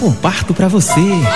bom parto para você.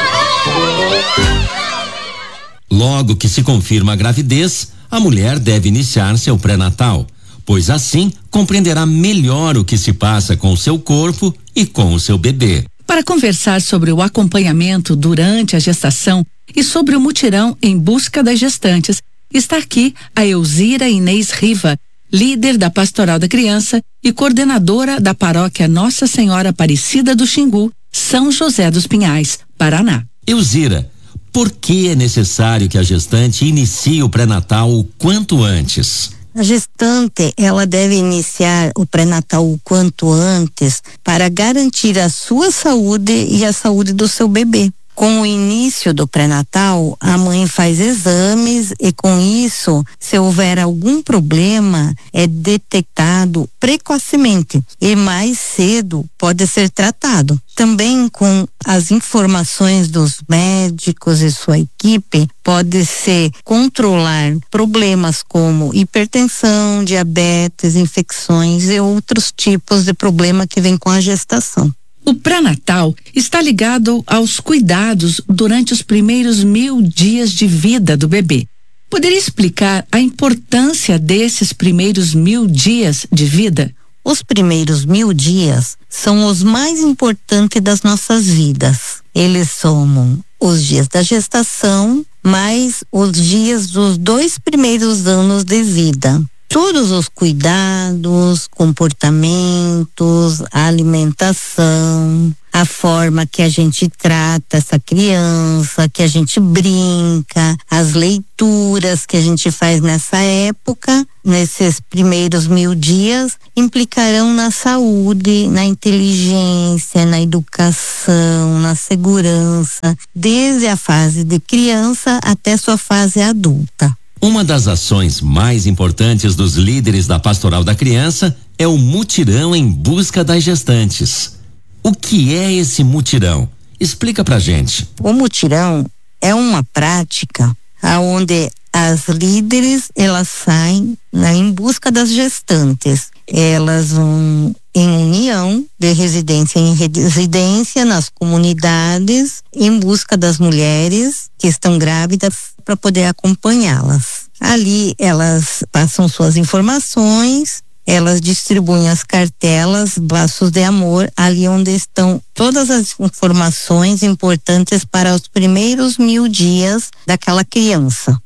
Logo que se confirma a gravidez, a mulher deve iniciar seu pré-natal, pois assim compreenderá melhor o que se passa com o seu corpo e com o seu bebê. Para conversar sobre o acompanhamento durante a gestação e sobre o mutirão em busca das gestantes, está aqui a Elzira Inês Riva, líder da Pastoral da Criança e coordenadora da paróquia Nossa Senhora Aparecida do Xingu, São José dos Pinhais, Paraná. Elzira, por que é necessário que a gestante inicie o pré-natal o quanto antes? A gestante, ela deve iniciar o pré-natal o quanto antes para garantir a sua saúde e a saúde do seu bebê. Com o início do pré-natal, a mãe faz exames e com isso, se houver algum problema, é detectado precocemente e mais cedo pode ser tratado. Também com as informações dos médicos e sua equipe, pode-se controlar problemas como hipertensão, diabetes, infecções e outros tipos de problema que vêm com a gestação. O pré-natal está ligado aos cuidados durante os primeiros 1000 dias de vida do bebê. Poderia explicar a importância desses primeiros 1000 dias de vida? Os primeiros 1000 dias são os mais importantes das nossas vidas. Eles somam os dias da gestação, mais os dias dos 2 primeiros anos de vida. Todos os cuidados, comportamentos, a alimentação, a forma que a gente trata essa criança, que a gente brinca, as leituras que a gente faz nessa época, nesses primeiros 1000 dias, implicarão na saúde, na inteligência, na educação, na segurança, desde a fase de criança até sua fase adulta. Uma das ações mais importantes dos líderes da Pastoral da Criança é o mutirão em busca das gestantes. O que é esse mutirão? Explica pra gente. O mutirão é uma prática onde as líderes, elas saem em busca das gestantes. Elas vão em união, de residência em residência, nas comunidades, em busca das mulheres que estão grávidas para poder acompanhá-las. Ali elas passam suas informações, elas distribuem as cartelas, laços de amor, ali onde estão todas as informações importantes para os primeiros 1000 dias daquela criança.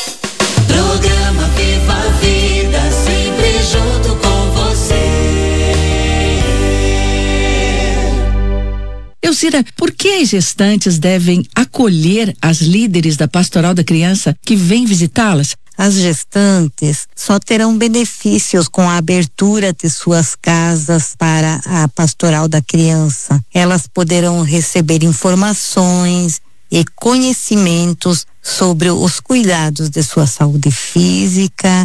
Programa Viva a Vida, sempre junto com você. Elzira, por que as gestantes devem acolher as líderes da Pastoral da Criança que vêm visitá-las? As gestantes só terão benefícios com a abertura de suas casas para a Pastoral da Criança. Elas poderão receber informações e conhecimentos sobre os cuidados de sua saúde física,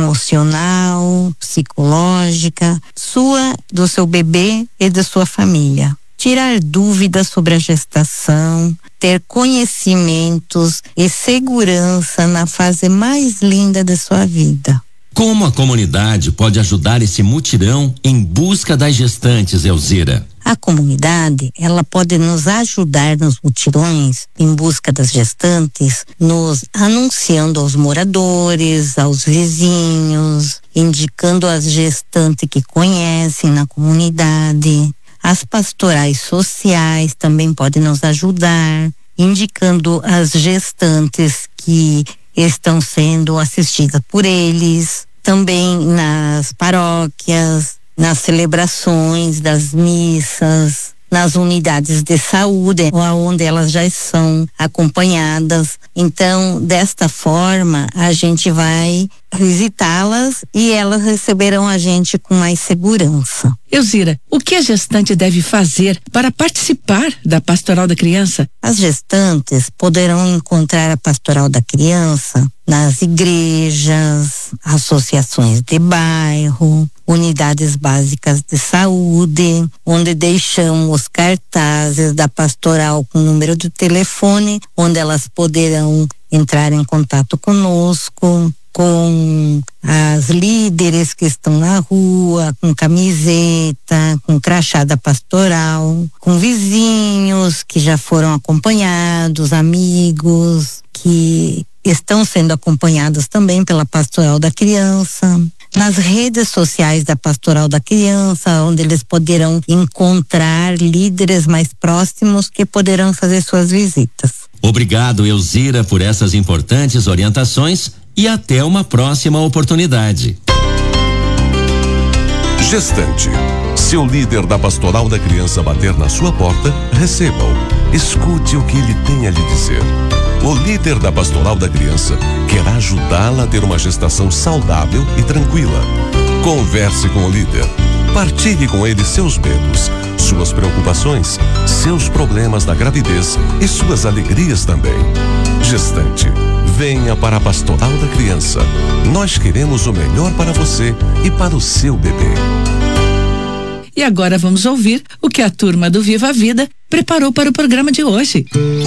emocional, psicológica, do seu bebê e de sua família. Tirar dúvidas sobre a gestação, ter conhecimentos e segurança na fase mais linda de sua vida. Como a comunidade pode ajudar esse mutirão em busca das gestantes, Elzira? A comunidade, ela pode nos ajudar nos mutirões em busca das gestantes, nos anunciando aos moradores, aos vizinhos, indicando as gestantes que conhecem na comunidade. As pastorais sociais também podem nos ajudar, indicando as gestantes que estão sendo assistidas por eles, também nas paróquias, nas celebrações das missas, nas unidades de saúde, onde elas já são acompanhadas. Então, desta forma, a gente vai visitá-las e elas receberão a gente com mais segurança. Elzira, o que a gestante deve fazer para participar da Pastoral da Criança? As gestantes poderão encontrar a Pastoral da Criança nas igrejas, associações de bairro, unidades básicas de saúde, onde deixamos cartazes da pastoral com número de telefone, onde elas poderão entrar em contato conosco, com as líderes que estão na rua, com camiseta, com crachá da pastoral, com vizinhos filhos que já foram acompanhados, amigos que estão sendo acompanhados também pela Pastoral da Criança, nas redes sociais da Pastoral da Criança, onde eles poderão encontrar líderes mais próximos que poderão fazer suas visitas. Obrigado, Elzira, por essas importantes orientações e até uma próxima oportunidade. Gestante. Se o líder da Pastoral da Criança bater na sua porta, receba-o. Escute o que ele tem a lhe dizer. O líder da Pastoral da Criança quer ajudá-la a ter uma gestação saudável e tranquila. Converse com o líder. Partilhe com ele seus medos, suas preocupações, seus problemas na gravidez e suas alegrias também. Gestante, venha para a Pastoral da Criança. Nós queremos o melhor para você e para o seu bebê. E agora vamos ouvir o que a turma do Viva a Vida preparou para o programa de hoje.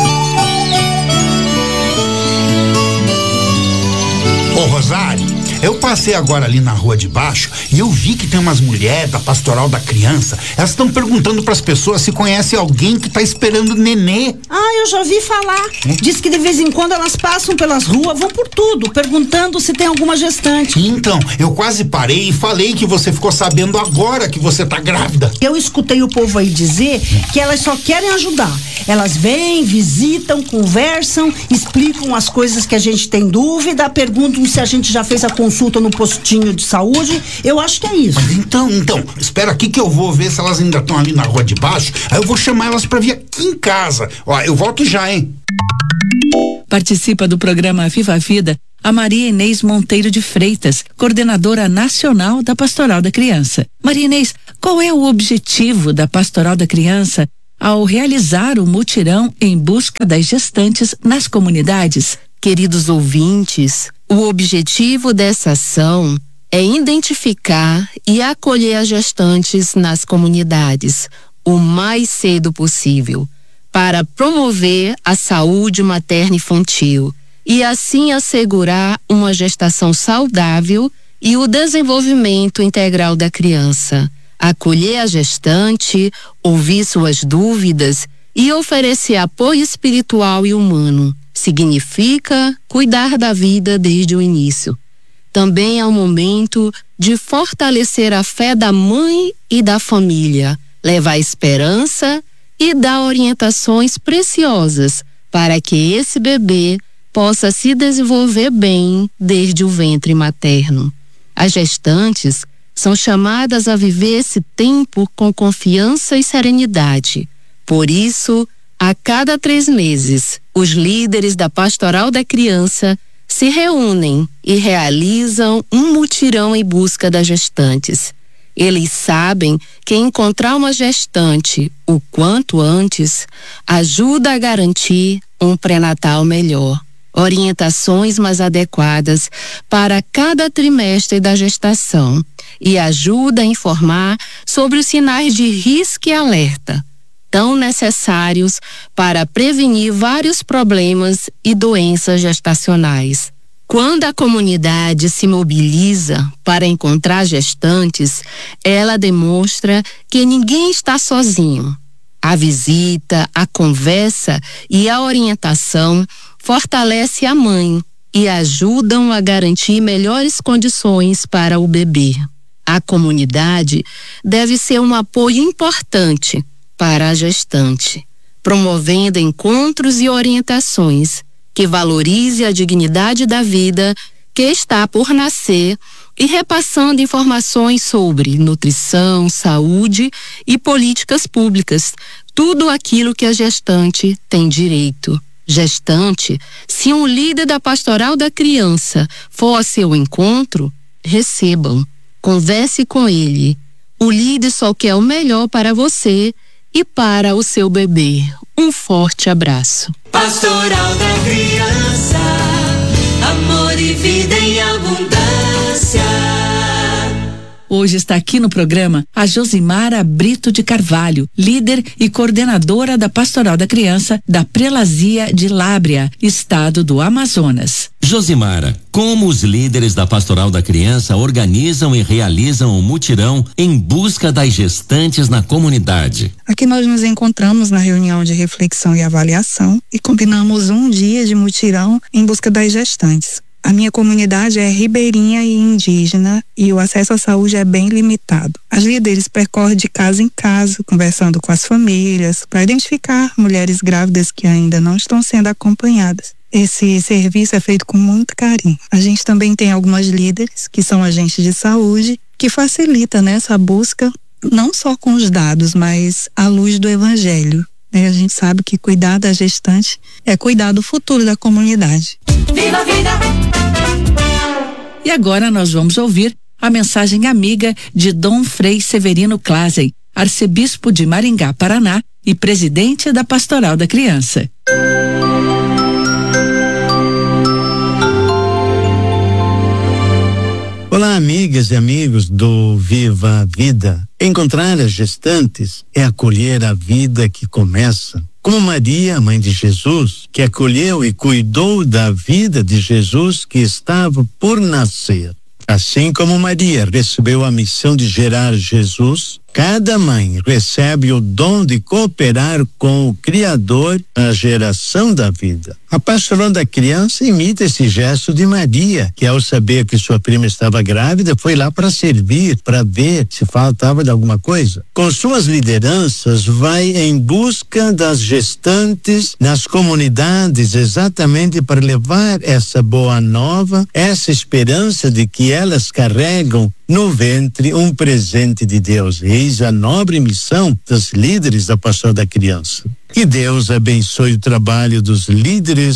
Ô Rosário, eu passei agora ali na rua de baixo e eu vi que tem umas mulheres da Pastoral da Criança. Elas estão perguntando pras pessoas se conhece alguém que tá esperando nenê. Ah, eu já ouvi falar. Diz que de vez em quando elas passam pelas ruas, vão por tudo, perguntando se tem alguma gestante. Então, eu quase parei e falei que você ficou sabendo agora que você tá grávida. Eu escutei o povo aí dizer que elas só querem ajudar. Elas vêm, visitam, conversam, explicam as coisas que a gente tem dúvida, perguntam se a gente já fez a consulta no postinho de saúde. Eu acho que é isso. Mas então, espera aqui que eu vou ver se elas ainda estão ali na rua de baixo. Aí eu vou chamar elas pra vir aqui em casa. Ó, eu volto já, hein? Participa do programa Viva a Vida a Maria Inês Monteiro de Freitas, coordenadora nacional da Pastoral da Criança. Maria Inês, qual é o objetivo da Pastoral da Criança ao realizar o mutirão em busca das gestantes nas comunidades? Queridos ouvintes, o objetivo dessa ação é identificar e acolher as gestantes nas comunidades o mais cedo possível, para promover a saúde materno-infantil e assim assegurar uma gestação saudável e o desenvolvimento integral da criança. Acolher a gestante, ouvir suas dúvidas e oferecer apoio espiritual e humano significa cuidar da vida desde o início. Também é um momento de fortalecer a fé da mãe e da família, levar esperança e dar orientações preciosas para que esse bebê possa se desenvolver bem desde o ventre materno. As gestantes são chamadas a viver esse tempo com confiança e serenidade. Por isso, a cada 3 meses, os líderes da Pastoral da Criança se reúnem e realizam um mutirão em busca das gestantes. Eles sabem que encontrar uma gestante o quanto antes ajuda a garantir um pré-natal melhor, orientações mais adequadas para cada trimestre da gestação e ajuda a informar sobre os sinais de risco e alerta, tão necessários para prevenir vários problemas e doenças gestacionais. Quando a comunidade se mobiliza para encontrar gestantes, ela demonstra que ninguém está sozinho. A visita, a conversa e a orientação fortalecem a mãe e ajudam a garantir melhores condições para o bebê. A comunidade deve ser um apoio importante para a gestante, promovendo encontros e orientações que valorize a dignidade da vida que está por nascer e repassando informações sobre nutrição, saúde e políticas públicas, tudo aquilo que a gestante tem direito. Gestante, se um líder da Pastoral da Criança for ao seu encontro, recebam, converse com ele. O líder só quer o melhor para você e para o seu bebê. Um forte abraço. Pastoral da Criança, amor e vida em abundância. Hoje está aqui no programa a Josimara Brito de Carvalho, líder e coordenadora da Pastoral da Criança da Prelazia de Lábrea, estado do Amazonas. Josimara, como os líderes da Pastoral da Criança organizam e realizam o mutirão em busca das gestantes na comunidade? Aqui nós nos encontramos na reunião de reflexão e avaliação e combinamos um dia de mutirão em busca das gestantes. A minha comunidade é ribeirinha e indígena e o acesso à saúde é bem limitado. As líderes percorrem de casa em casa, conversando com as famílias, para identificar mulheres grávidas que ainda não estão sendo acompanhadas. Esse serviço é feito com muito carinho. A gente também tem algumas líderes, que são agentes de saúde, que facilitam essa busca, não só com os dados, mas à luz do evangelho. A gente sabe que cuidar da gestante é cuidar do futuro da comunidade. Viva a vida! E agora nós vamos ouvir a mensagem amiga de Dom Frei Severino Clasen, arcebispo de Maringá, Paraná e presidente da Pastoral da Criança. Olá, amigas e amigos do Viva a Vida. Encontrar as gestantes é acolher a vida que começa. Como Maria, mãe de Jesus, que acolheu e cuidou da vida de Jesus que estava por nascer. Assim como Maria recebeu a missão de gerar Jesus, cada mãe recebe o dom de cooperar com o Criador na geração da vida. A Pastoral da Criança imita esse gesto de Maria, que ao saber que sua prima estava grávida, foi lá para servir, para ver se faltava de alguma coisa. Com suas lideranças, vai em busca das gestantes nas comunidades, exatamente para levar essa boa nova, essa esperança de que elas carregam no ventre um presente de Deus. Eis a nobre missão dos líderes da Pastoral da Criança. Que Deus abençoe o trabalho dos líderes